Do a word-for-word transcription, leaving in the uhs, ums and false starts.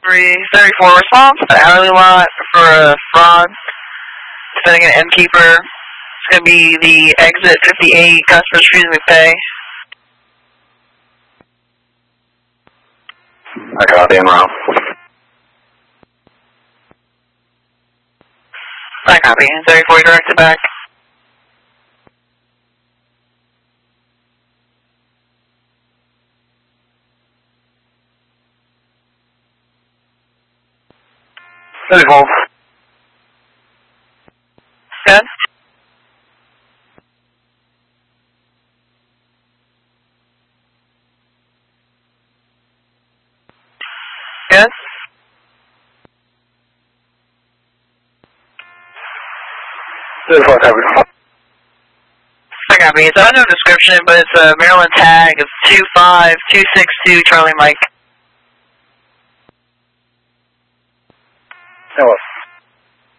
three thirty-four response to alley lot for a fraud. Sending an end keeper. It's going to be the exit fifty-eight, customers refusing to pay. I copy, I'm wrong. I copy. thirty-four directed back. thirty-four. Good. Good. thirty-four, copy. I copy. It's on no description, but it's a Maryland tag. It's two five two six two Charlie Mike. Hello.